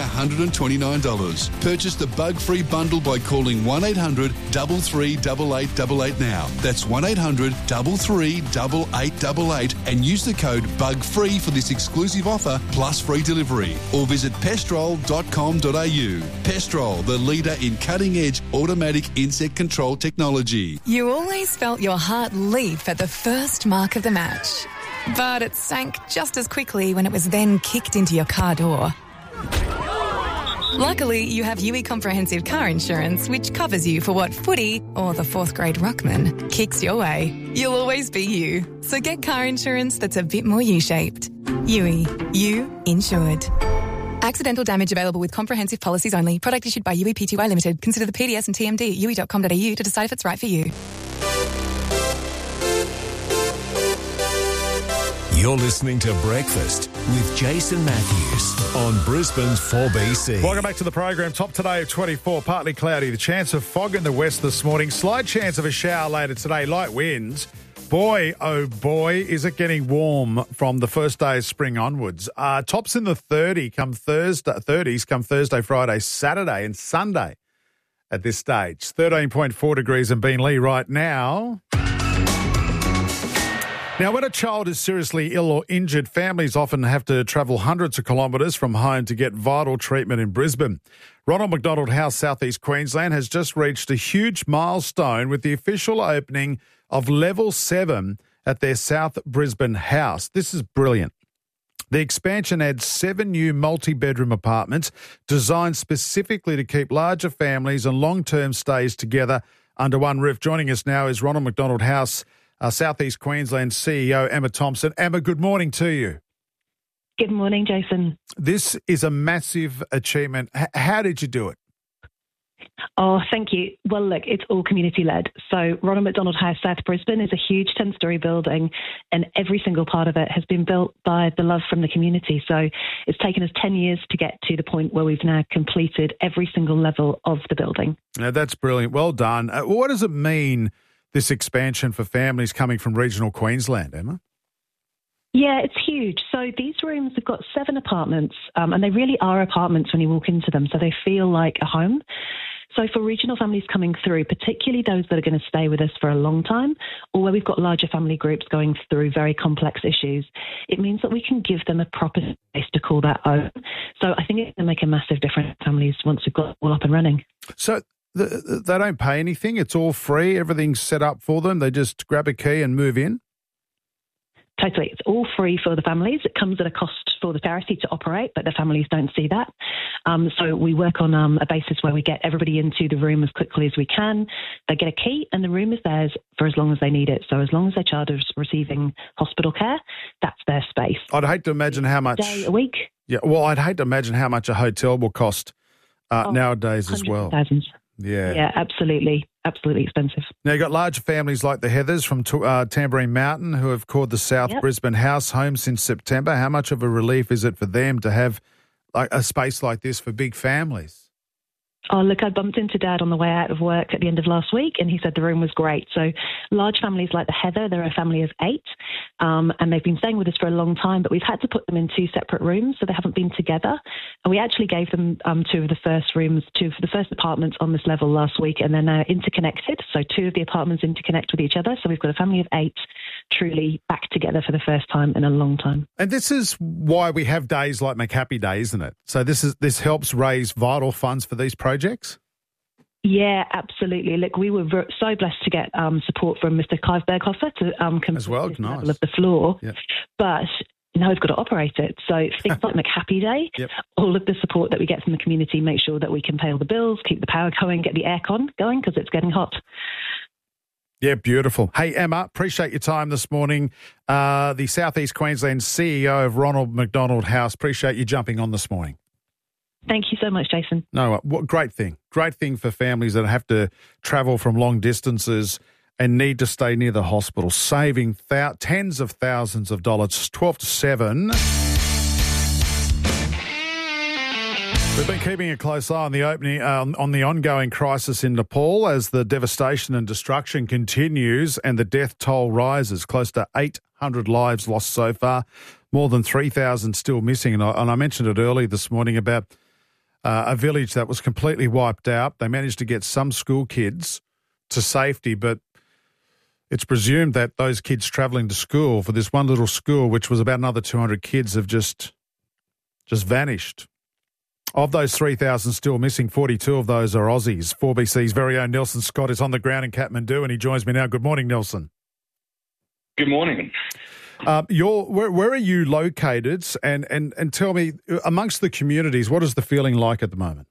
$129. Purchase the Bug-Free Bundle by calling 1800 33 8888 now. That's 1800 33 8888 and use the code BUGFREE for this exclusive offer plus free delivery. Or visit pestrol.com.au. Pestrol, the leader in cutting-edge automatic insect control technology. You always felt your heart leap at the first mark of the match. But it sank just as quickly when it was then kicked into your car door. Luckily, you have UE Comprehensive Car Insurance, which covers you for what footy or the 4th grade ruckman kicks your way. You'll always be you. So get car insurance that's a bit more U-shaped. UE. You insured. Accidental damage available with comprehensive policies only. Product issued by UE Pty Limited. Consider the PDS and TMD at UE.com.au to decide if it's right for you. You're listening to Breakfast with Jason Matthews on Brisbane's 4BC. Welcome back to the program. Top today of 24, partly cloudy. The chance of fog in the west this morning. Slight chance of a shower later today. Light winds. Boy, oh boy, is it getting warm from the first day of spring onwards. Tops in the 30s come Thursday, Friday, Saturday and Sunday at this stage. 13.4 degrees in Beenleigh right now. Now, when a child is seriously ill or injured, families often have to travel hundreds of kilometres from home to get vital treatment in Brisbane. Ronald McDonald House, South East Queensland, has just reached a huge milestone with the official opening of Level 7 at their South Brisbane house. This is brilliant. The expansion adds 7 new multi-bedroom apartments designed specifically to keep larger families and long-term stays together under one roof. Joining us now is Ronald McDonald House, South East Queensland CEO Emma Thompson. Emma, good morning to you. Good morning, Jason. This is a massive achievement. How did you do it? Oh, thank you. Well, look, it's all community-led. So Ronald McDonald House, South Brisbane, is a huge 10-storey building, and every single part of it has been built by the love from the community. So it's taken us 10 years to get to the point where we've now completed every single level of the building. Now, that's brilliant. Well done. What does it mean, this expansion for families coming from regional Queensland, Emma? Yeah, it's huge. So these rooms have got 7 apartments, and they really are apartments when you walk into them, so they feel like a home. So for regional families coming through, particularly those that are going to stay with us for a long time, or where we've got larger family groups going through very complex issues, it means that we can give them a proper space to call that home. So I think it's going to make a massive difference to families once we've got it all up and running. So they don't pay anything? It's all free? Everything's set up for them? They just grab a key and move in? Totally. It's all free for the families. It comes at a cost for the charity to operate, but the families don't see that. So we work on a basis where we get everybody into the room as quickly as we can. They get a key and the room is theirs for as long as they need it. So as long as their child is receiving hospital care, that's their space. I'd hate to imagine how much... A day a week. Yeah, well, I'd hate to imagine how much a hotel will cost nowadays as well. Thousands. Yeah. Yeah, absolutely. Absolutely expensive. Now, you've got large families like the Heathers from Tamborine Mountain who have called the South Brisbane house home since September. How much of a relief is it for them to have a space like this for big families? Oh, look, I bumped into Dad on the way out of work at the end of last week, and he said the room was great. So large families like the Heather, they're a family of 8, and they've been staying with us for a long time, but we've had to put them in 2 separate rooms, so they haven't been together. And we actually gave them 2 of the first rooms, 2 of the first apartments on this level last week, and they're now interconnected. So 2 of the apartments interconnect with each other. So we've got a family of 8 truly back together for the first time in a long time. And this is why we have days like McHappy Day, isn't it? So this helps raise vital funds for these projects? Yeah, absolutely. Look, we were so blessed to get support from Mr. Clive Berghofer to complete this level of the floor. Yep. But now we've got to operate it. So things like McHappy Day, all of the support that we get from the community, make sure that we can pay all the bills, keep the power going, get the aircon going because it's getting hot. Yeah, beautiful. Hey, Emma, appreciate your time this morning. The South East Queensland CEO of Ronald McDonald House, appreciate you jumping on this morning. Thank you so much, Jason. No, what great thing. Great thing for families that have to travel from long distances and need to stay near the hospital, saving tens of thousands of dollars. 12 to 7. We've been keeping a close eye on the on the ongoing crisis in Nepal as the devastation and destruction continues and the death toll rises. Close to 800 lives lost so far, more than 3,000 still missing. And I mentioned it early this morning about a village that was completely wiped out. They managed to get some school kids to safety, but it's presumed that those kids travelling to school for this one little school, which was about another 200 kids, have just vanished. Of those 3,000 still missing, 42 of those are Aussies. 4BC's very own Nelson Scott is on the ground in Kathmandu and he joins me now. Good morning, Nelson. Good morning. Where are you located? And tell me, amongst the communities, what is the feeling like at the moment?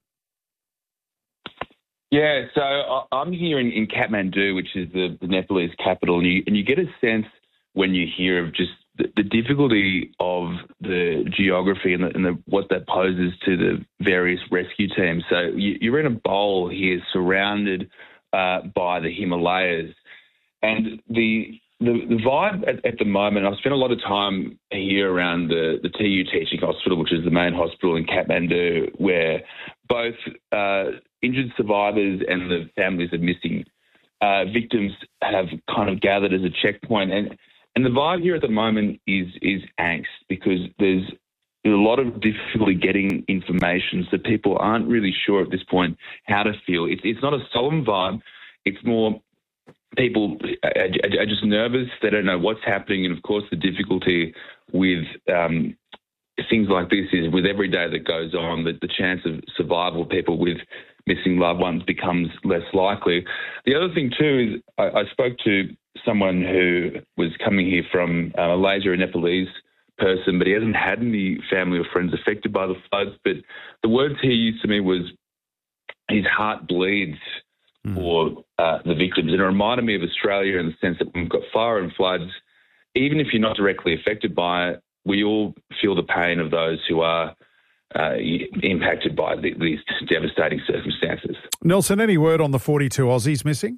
Yeah, so I'm here in Kathmandu, which is the Nepalese capital, and you get a sense when you hear of just the difficulty of the geography and what that poses to the various rescue teams. So you're in a bowl here surrounded by the Himalayas, and the vibe at the moment, I've spent a lot of time here around the TU Teaching Hospital, which is the main hospital in Kathmandu, where both injured survivors and the families of missing victims have kind of gathered as a checkpoint. And the vibe here at the moment is angst, because there's a lot of difficulty getting information, so people aren't really sure at this point how to feel. It's not a solemn vibe. It's more people are just nervous. They don't know what's happening. And, of course, the difficulty with things like this is with every day that goes on, that the chance of survival of people with missing loved ones becomes less likely. The other thing, too, is I spoke to someone who was coming here from Malaysia, a Nepalese person, but he hasn't had any family or friends affected by the floods. But the words he used to me was his heart bleeds for the victims. And it reminded me of Australia in the sense that when we've got fire and floods, even if you're not directly affected by it, we all feel the pain of those who are impacted by these devastating circumstances. Nelson, any word on the 42 Aussies missing?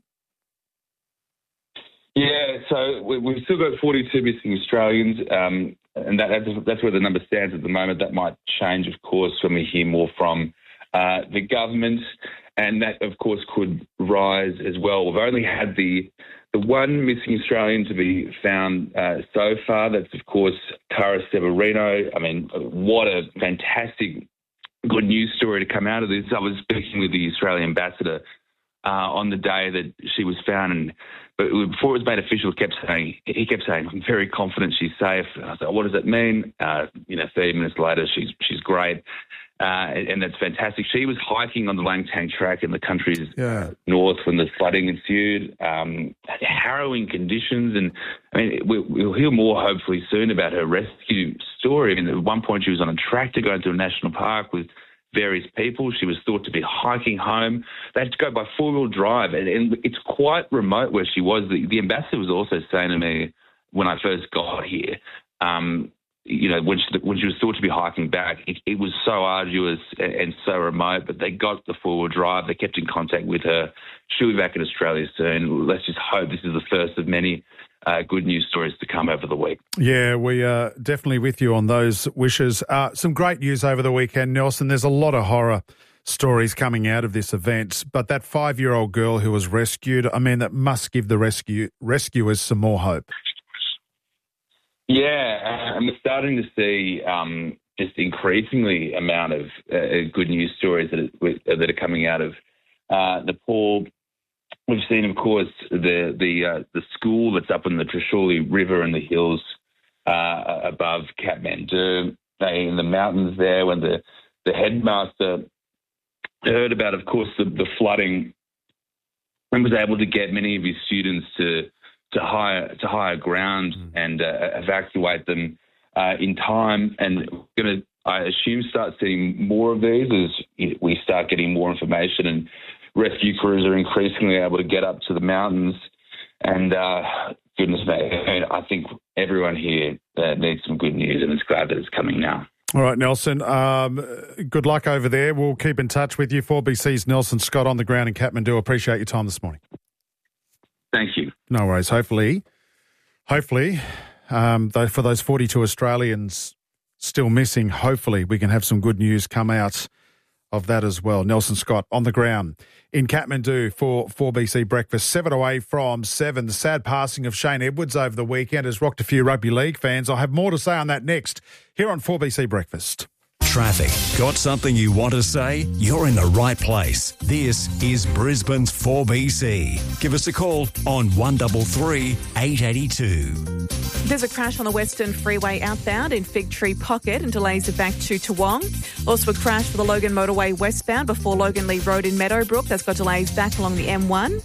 Yeah, so we've still got 42 missing Australians, and that's where the number stands at the moment. That might change, of course, when we hear more from the government, and that, of course, could rise as well. We've only had the one missing Australian to be found so far. That's, of course, Tara Severino. I mean, what a fantastic good news story to come out of this. I was speaking with the Australian ambassador on the day that she was found, but before it was made official, he kept saying, I'm very confident she's safe. And I said, what does that mean? 30 minutes later, she's great. And that's fantastic. She was hiking on the Langtang track in the country's north when the flooding ensued. Harrowing conditions. And I mean, we'll hear more hopefully soon about her rescue story. I mean, at one point she was on a tractor going to a national park with various people. She was thought to be hiking home. They had to go by four-wheel drive. And it's quite remote where she was. The ambassador was also saying to me when I first got here, when she was thought to be hiking back, it was so arduous and so remote, but they got the four-wheel drive. They kept in contact with her. She'll be back in Australia soon. Let's just hope this is the first of many good news stories to come over the week. Yeah, we are definitely with you on those wishes. Some great news over the weekend, Nelson. There's a lot of horror stories coming out of this event, but that 5-year-old girl who was rescued, I mean, that must give the rescuers some more hope. Yeah, and we're starting to see just increasingly amount of good news stories that are coming out of Nepal. We've seen, of course, the school that's up in the Trishuli River in the hills above Kathmandu, in the mountains there, when the headmaster heard about, of course, the flooding and was able to get many of his students to higher ground and evacuate them in time. And we're going to, I assume, start seeing more of these as we start getting more information, and rescue crews are increasingly able to get up to the mountains. And goodness me, I think everyone here needs some good news, and it's glad that it's coming now. All right, Nelson, good luck over there. We'll keep in touch with you. 4BC's Nelson Scott on the ground in Kathmandu. Appreciate your time this morning. Thank you. No worries. Hopefully, for those 42 Australians still missing, hopefully we can have some good news come out of that as well. Nelson Scott on the ground in Kathmandu for 4BC Breakfast. 7 away from 7. The sad passing of Shane Edwards over the weekend has rocked a few rugby league fans. I'll have more to say on that next here on 4BC Breakfast. Traffic. Got something you want to say? You're in the right place. This is Brisbane's 4BC. Give us a call on 133 882. There's a crash on the Western Freeway outbound in Fig Tree Pocket and delays are back to Toowong. Also a crash for the Logan Motorway westbound before Logan Lee Road in Meadowbrook. That's got delays back along the M1.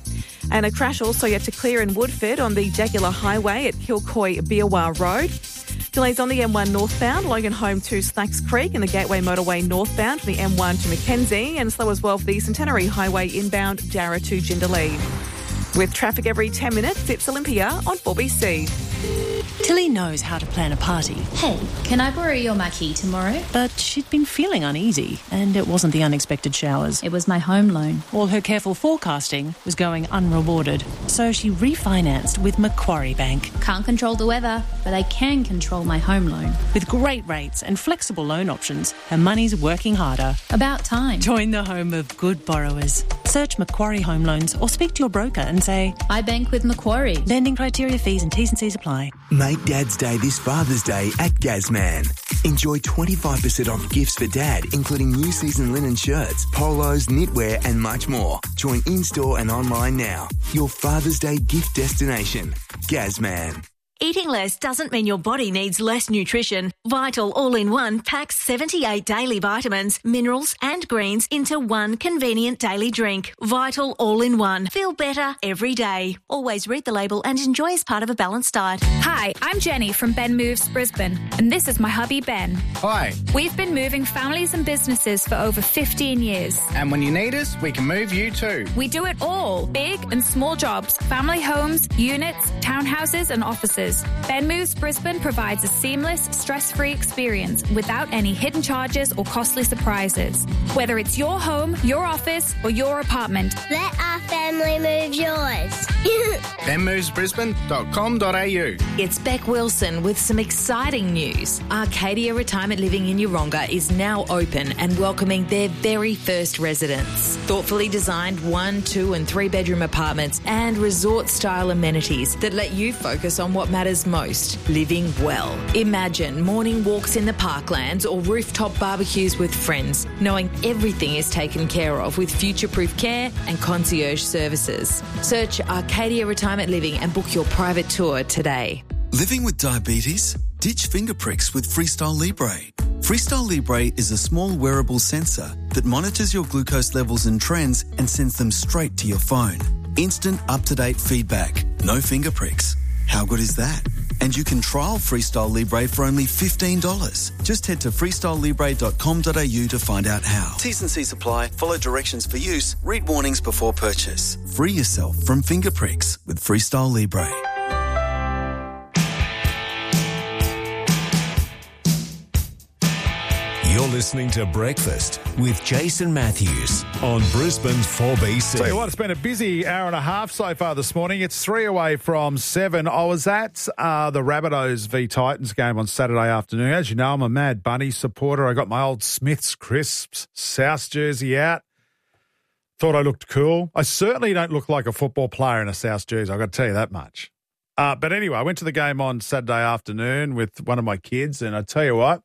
And a crash also yet to clear in Woodford on the Jagular Highway at Kilcoy-Biawar Road. Delays on the M1 northbound, Logan Home to Slacks Creek and the Gateway Motorway northbound from the M1 to Mackenzie, and slow as well for the Centenary Highway inbound Jarrah to Jindalee. With traffic every 10 minutes, it's Olympia on 4BC. Tilly knows how to plan a party. Hey, can I borrow your marquee tomorrow? But she'd been feeling uneasy, and it wasn't the unexpected showers. It was my home loan. All her careful forecasting was going unrewarded, so she refinanced with Macquarie Bank. Can't control the weather, but I can control my home loan. With great rates and flexible loan options, her money's working harder. About time. Join the home of good borrowers. Search Macquarie Home Loans or speak to your broker and say, I bank with Macquarie. Lending criteria, fees and T's and C's apply. Make Dad's Day this Father's Day at Gazman. Enjoy 25% off gifts for Dad, including new season linen shirts, polos, knitwear and much more. Join in-store and online now. Your Father's Day gift destination. Gazman. Eating less doesn't mean your body needs less nutrition. Vital All-in-One packs 78 daily vitamins, minerals and greens into one convenient daily drink. Vital All-in-One. Feel better every day. Always read the label and enjoy as part of a balanced diet. Hi, I'm Jenny from Ben Moves Brisbane, and this is my hubby Ben. Hi. We've been moving families and businesses for over 15 years. And when you need us, we can move you too. We do it all. Big and small jobs, family homes, units, townhouses and offices. Ben Moves Brisbane provides a seamless, stress-free experience without any hidden charges or costly surprises. Whether it's your home, your office or your apartment. Let our family move yours. benmovesbrisbane.com.au. It's Beck Wilson with some exciting news. Arcadia Retirement Living in Yeronga is now open and welcoming their very first residents. Thoughtfully designed 1, 2 and 3 bedroom apartments and resort-style amenities that let you focus on what matters most, living well. Imagine morning walks in the parklands or rooftop barbecues with friends, knowing everything is taken care of with future-proof care and concierge services. Search Arcadia Retirement Living and book your private tour today. Living with diabetes? Ditch finger pricks with Freestyle Libre. Freestyle Libre is a small wearable sensor that monitors your glucose levels and trends and sends them straight to your phone. Instant up-to-date feedback. No finger pricks. How good is that? And you can trial Freestyle Libre for only $15. Just head to freestylelibre.com.au to find out how. T's and C's apply. Follow directions for use. Read warnings before purchase. Free yourself from finger pricks with Freestyle Libre. You're listening to Breakfast with Jason Matthews on Brisbane's 4BC. Tell you what, it's been a busy hour and a half so far this morning. It's 3 away from 7. I was at the Rabbitohs v Titans game on Saturday afternoon. As you know, I'm a Mad Bunny supporter. I got my old Smith's Crisps South jersey out. Thought I looked cool. I certainly don't look like a football player in a South jersey, I've got to tell you that much. But anyway, I went to the game on Saturday afternoon with one of my kids, and I tell you what,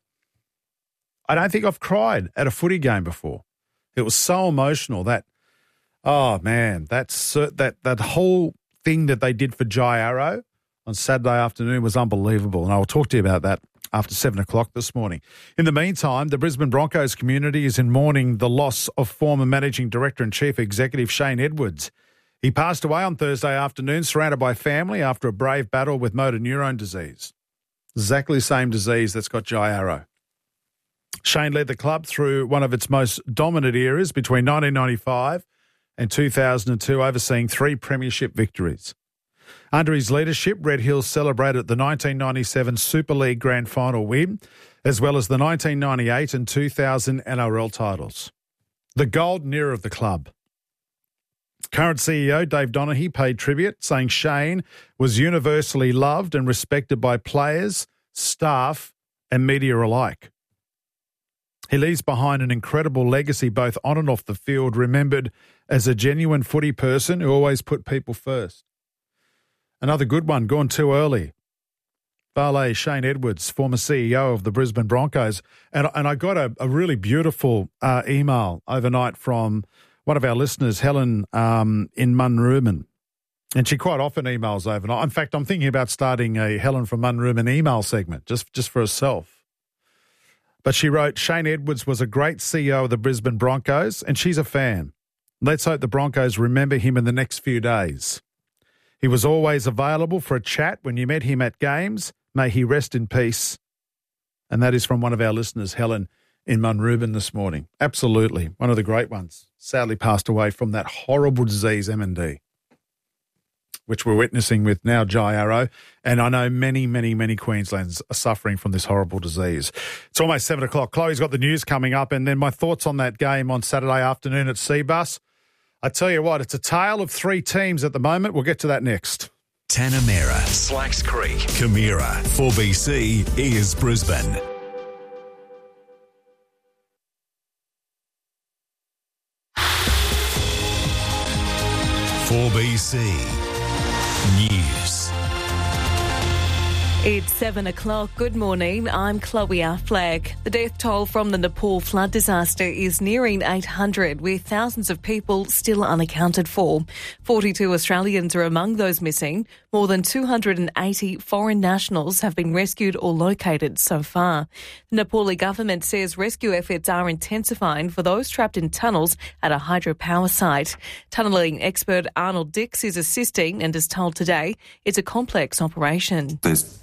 I don't think I've cried at a footy game before. It was so emotional that, oh man, that whole thing that they did for Jai Arrow on Saturday afternoon was unbelievable. And I will talk to you about that after 7 o'clock this morning. In the meantime, the Brisbane Broncos community is in mourning the loss of former Managing Director and Chief Executive Shane Edwards. He passed away on Thursday afternoon, surrounded by family after a brave battle with motor neurone disease. Exactly the same disease that's got Jai Arrow. Shane led the club through one of its most dominant eras between 1995 and 2002, overseeing 3 premiership victories. Under his leadership, Red Hills celebrated the 1997 Super League Grand Final win, as well as the 1998 and 2000 NRL titles. The golden era of the club. Current CEO Dave Donaghy paid tribute, saying Shane was universally loved and respected by players, staff and media alike. He leaves behind an incredible legacy both on and off the field, remembered as a genuine footy person who always put people first. Another good one, gone too early. Valet Shane Edwards, former CEO of the Brisbane Broncos. And I got a really beautiful email overnight from one of our listeners, Helen in Munruman. And she quite often emails overnight. In fact, I'm thinking about starting a Helen from Munruman email segment just for herself. But she wrote, Shane Edwards was a great CEO of the Brisbane Broncos, and she's a fan. Let's hope the Broncos remember him in the next few days. He was always available for a chat when you met him at games. May he rest in peace. And that is from one of our listeners, Helen, in Munrooban this morning. Absolutely. One of the great ones. Sadly passed away from that horrible disease, MND, which we're witnessing with now Jai Arrow. And I know many, many, many Queenslanders are suffering from this horrible disease. It's almost 7 o'clock. Chloe's got the news coming up, and then my thoughts on that game on Saturday afternoon at Seabus. I tell you what, it's a tale of three teams at the moment. We'll get to that next. Tanamera, Slacks Creek, Camira, 4BC is Brisbane. "4BC News." It's 7 o'clock. Good morning. I'm Chloe Affleck. The death toll from the Nepal flood disaster is nearing 800, with thousands of people still unaccounted for. 42 Australians are among those missing. More than 280 foreign nationals have been rescued or located so far. The Nepali government says rescue efforts are intensifying for those trapped in tunnels at a hydropower site. Tunnelling expert Arnold Dix is assisting and is told today it's a complex operation. There's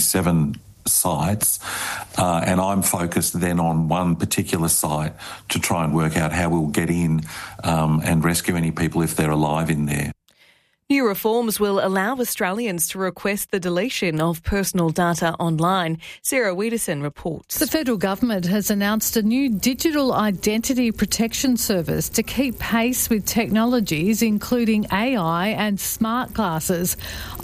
27 sites, and I'm focused then on one particular site to try and work out how we'll get in and rescue any people if they're alive in there. New reforms will allow Australians to request the deletion of personal data online. Sarah Wiederson reports. The federal government has announced a new digital identity protection service to keep pace with technologies including AI and smart glasses.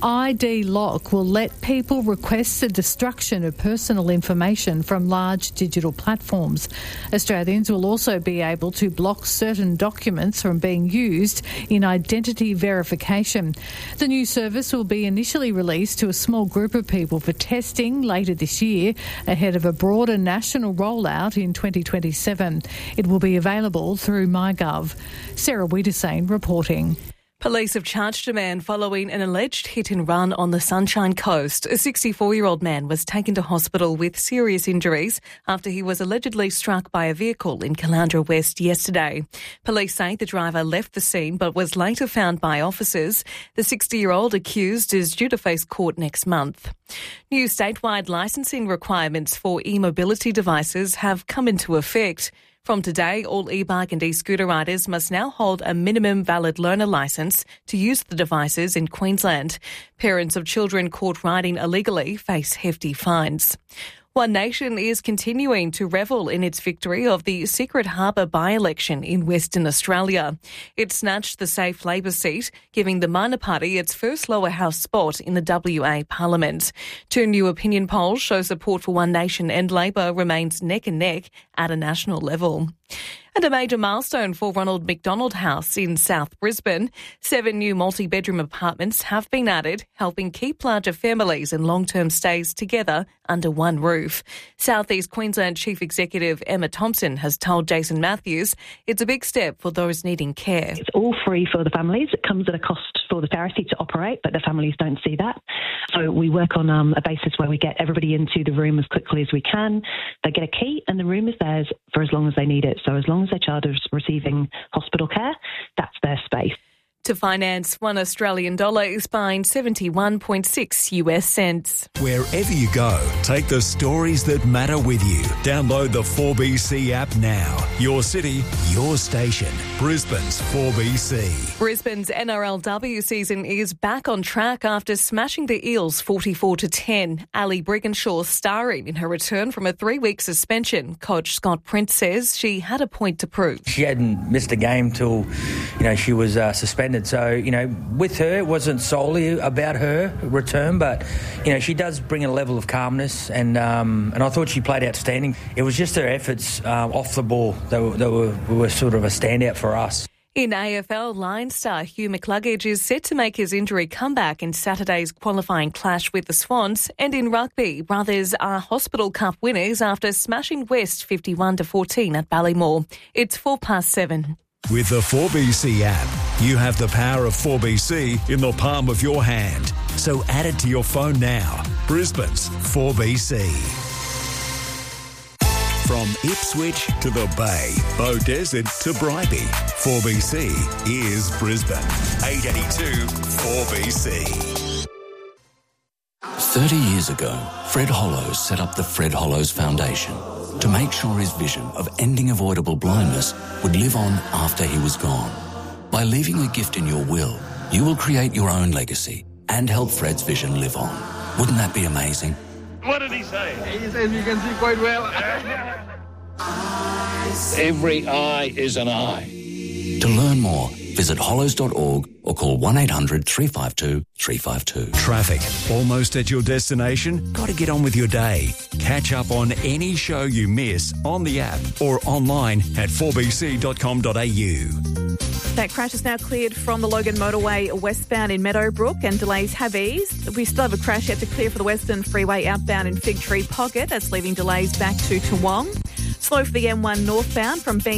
ID Lock will let people request the destruction of personal information from large digital platforms. Australians will also be able to block certain documents from being used in identity verification. The new service will be initially released to a small group of people for testing later this year, ahead of a broader national rollout in 2027. It will be available through MyGov. Sarah Wiedersane reporting. Police have charged a man following an alleged hit and run on the Sunshine Coast. A 64-year-old man was taken to hospital with serious injuries after he was allegedly struck by a vehicle in Caloundra West yesterday. Police say the driver left the scene but was later found by officers. The 60-year-old accused is due to face court next month. New statewide licensing requirements for e-mobility devices have come into effect. From today, all e-bike and e-scooter riders must now hold a minimum valid learner licence to use the devices in Queensland. Parents of children caught riding illegally face hefty fines. One Nation is continuing to revel in its victory of the Secret Harbour by-election in Western Australia. It snatched the safe Labor seat, giving the minor party its first lower house spot in the WA Parliament. Two new opinion polls show support for One Nation and Labor remains neck and neck at a national level. And a major milestone for Ronald McDonald House in South Brisbane. 7 new multi-bedroom apartments have been added, helping keep larger families and long-term stays together under one roof. South East Queensland Chief Executive Emma Thompson has told Jason Matthews it's a big step for those needing care. It's all free for the families. It comes at a cost for the charity to operate, but the families don't see that. So we work on a basis where we get everybody into the room as quickly as we can. They get a key and the room is theirs for as long as they need it. So as long as their child is receiving hospital care, that's their space. To finance, $1 Australian is buying 71.6 US cents. Wherever you go, take the stories that matter with you. Download the 4BC app now. Your city, your station. Brisbane's 4BC. Brisbane's NRLW season is back on track after smashing the Eels 44-10. Ali Brigginshaw starring in her return from a 3-week suspension. Coach Scott Prince says she had a point to prove. She hadn't missed a game till, she was suspended. So, with her, it wasn't solely about her return, but, she does bring a level of calmness, and I thought she played outstanding. It was just her efforts off the ball that were sort of a standout for us. In AFL, Lions star Hugh McCluggage is set to make his injury comeback in Saturday's qualifying clash with the Swans. And in rugby, Brothers are Hospital Cup winners after smashing West 51-14 at Ballymore. It's 7:04. With the 4BC app, you have the power of 4BC in the palm of your hand. So add it to your phone now. Brisbane's 4BC. From Ipswich to the Bay, Bow Desert to Bribie, 4BC is Brisbane. 882 4BC. 30 years ago, Fred Hollows set up the Fred Hollows Foundation to make sure his vision of ending avoidable blindness would live on after he was gone. By leaving a gift in your will, you will create your own legacy and help Fred's vision live on. Wouldn't that be amazing? What did he say? He says you can see quite well. Every eye is an eye. To learn more, visit hollows.org or call 1800 352 352. Traffic. Almost at your destination? Got to get on with your day. Catch up on any show you miss on the app or online at 4bc.com.au. That crash is now cleared from the Logan Motorway westbound in Meadowbrook and delays have eased. We still have a crash yet to clear for the Western Freeway outbound in Fig Tree Pocket. That's leaving delays back to Toowong. Slow for the M1 northbound from Bean